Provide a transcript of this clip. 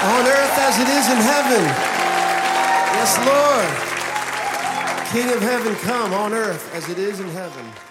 On earth as it is in heaven. Yes, Lord. King of heaven, come on earth as it is in heaven.